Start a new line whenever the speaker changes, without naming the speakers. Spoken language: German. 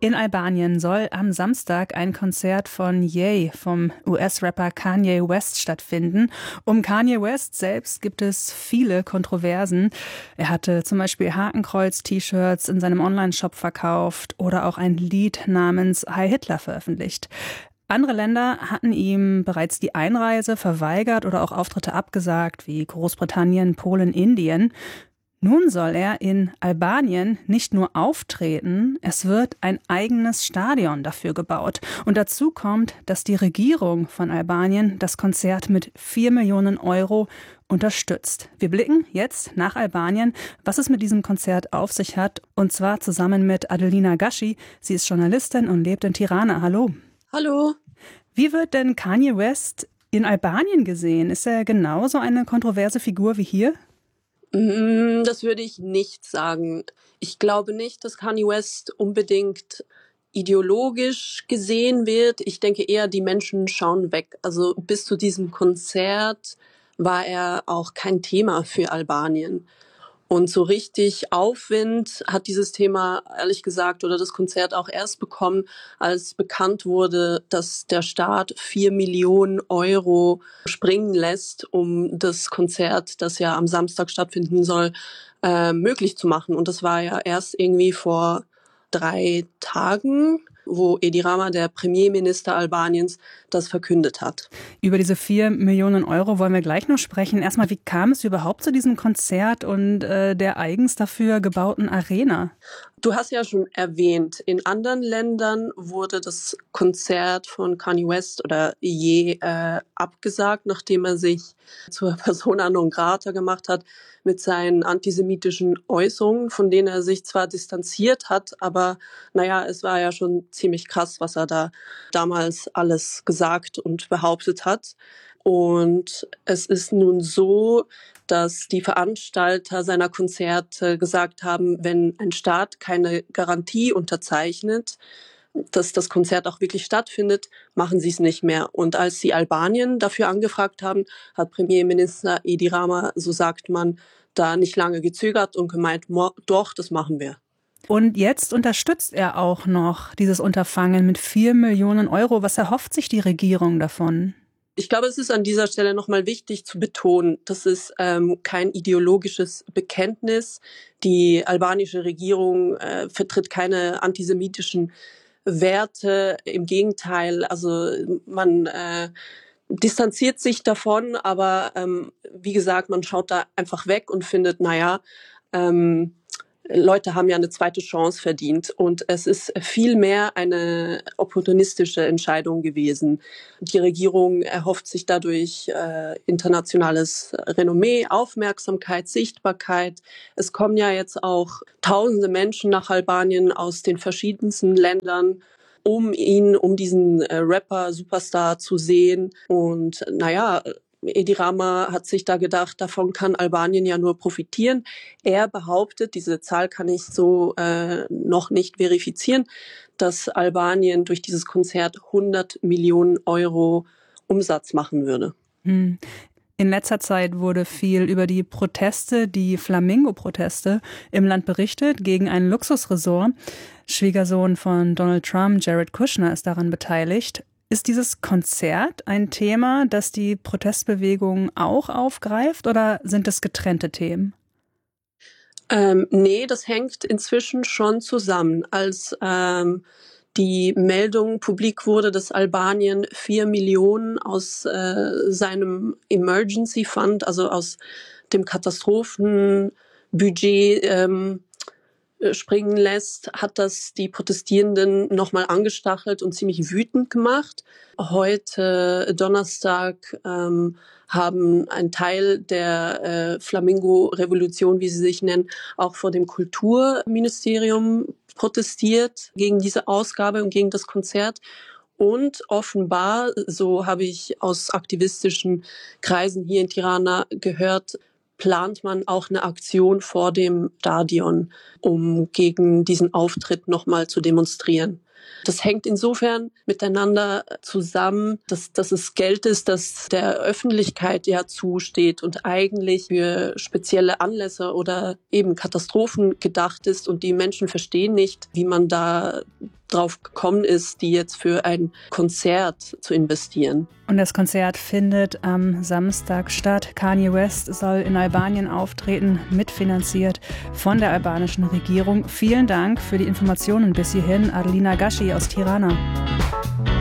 In Albanien soll am Samstag ein Konzert von Ye vom US-Rapper Kanye West stattfinden. Um Kanye West selbst gibt es viele Kontroversen. Er hatte zum Beispiel Hakenkreuz-T-Shirts in seinem Online-Shop verkauft oder auch ein Lied namens Heil Hitler veröffentlicht. Andere Länder hatten ihm bereits die Einreise verweigert oder auch Auftritte abgesagt, wie Großbritannien, Polen, Indien. Nun soll er in Albanien nicht nur auftreten, es wird ein eigenes Stadion dafür gebaut. Und dazu kommt, dass die Regierung von Albanien das Konzert mit 4 Millionen Euro unterstützt. Wir blicken jetzt nach Albanien, was es mit diesem Konzert auf sich hat, und zwar zusammen mit Adelina Gashi. Sie ist Journalistin und lebt in Tirana. Hallo.
Hallo.
Wie wird denn Kanye West in Albanien gesehen? Ist er genauso eine kontroverse Figur wie hier?
Das würde ich nicht sagen. Ich glaube nicht, dass Kanye West unbedingt ideologisch gesehen wird. Ich denke eher, die Menschen schauen weg. Also bis zu diesem Konzert war er auch kein Thema für Albanien. Und so richtig Aufwind hat dieses Thema, ehrlich gesagt, oder das Konzert auch erst bekommen, als bekannt wurde, dass der Staat 4 Millionen Euro springen lässt, um das Konzert, das ja am Samstag stattfinden soll, möglich zu machen. Und das war ja erst irgendwie vor 3 Tagen, wo Edi Rama, der Premierminister Albaniens, das verkündet hat.
Über diese 4 Millionen Euro wollen wir gleich noch sprechen. Erstmal, wie kam es überhaupt zu diesem Konzert und der eigens dafür gebauten Arena?
Du hast ja schon erwähnt, in anderen Ländern wurde das Konzert von Kanye West oder Ye abgesagt, nachdem er sich zur Persona non grata gemacht hat mit seinen antisemitischen Äußerungen, von denen er sich zwar distanziert hat, aber naja, es war ja schon ziemlich krass, was er da damals alles gesagt und behauptet hat. Und es ist nun so, dass die Veranstalter seiner Konzerte gesagt haben, wenn ein Staat keine Garantie unterzeichnet, dass das Konzert auch wirklich stattfindet, machen sie es nicht mehr. Und als sie Albanien dafür angefragt haben, hat Premierminister Edi Rama, so sagt man, da nicht lange gezögert und gemeint, doch, das machen wir.
Und jetzt unterstützt er auch noch dieses Unterfangen mit 4 Millionen Euro. Was erhofft sich die Regierung davon?
Ich glaube, es ist an dieser Stelle nochmal wichtig zu betonen, das ist kein ideologisches Bekenntnis. Die albanische Regierung vertritt keine antisemitischen Werte. Im Gegenteil, also man distanziert sich davon, aber wie gesagt, man schaut da einfach weg und findet, Leute haben ja eine zweite Chance verdient und es ist vielmehr eine opportunistische Entscheidung gewesen. Die Regierung erhofft sich dadurch internationales Renommee, Aufmerksamkeit, Sichtbarkeit. Es kommen ja jetzt auch tausende Menschen nach Albanien aus den verschiedensten Ländern, um diesen Rapper, Superstar zu sehen. Und Edi Rama hat sich da gedacht, davon kann Albanien ja nur profitieren. Er behauptet, diese Zahl kann ich so noch nicht verifizieren, dass Albanien durch dieses Konzert 100 Millionen Euro Umsatz machen würde.
In letzter Zeit wurde viel über die Proteste, die Flamingo-Proteste im Land berichtet gegen ein Luxusresort. Schwiegersohn von Donald Trump, Jared Kushner, ist daran beteiligt. Ist dieses Konzert ein Thema, das die Protestbewegung auch aufgreift, oder sind es getrennte Themen?
Nee, das hängt inzwischen schon zusammen. Als die Meldung publik wurde, dass Albanien 4 Millionen aus seinem Emergency Fund, also aus dem Katastrophenbudget springen lässt, hat das die Protestierenden nochmal angestachelt und ziemlich wütend gemacht. Heute Donnerstag haben ein Teil der Flamingo-Revolution, wie sie sich nennen, auch vor dem Kulturministerium protestiert gegen diese Ausgabe und gegen das Konzert. Und offenbar, so habe ich aus aktivistischen Kreisen hier in Tirana gehört, plant man auch eine Aktion vor dem Stadion, um gegen diesen Auftritt nochmal zu demonstrieren. Das hängt insofern miteinander zusammen, dass es Geld ist, das der Öffentlichkeit ja zusteht und eigentlich für spezielle Anlässe oder eben Katastrophen gedacht ist. Und die Menschen verstehen nicht, wie man da drauf gekommen ist, die jetzt für ein Konzert zu investieren.
Und das Konzert findet am Samstag statt. Kanye West soll in Albanien auftreten, mitfinanziert von der albanischen Regierung. Vielen Dank für die Informationen bis hierhin, Adelina Gashi aus Tirana.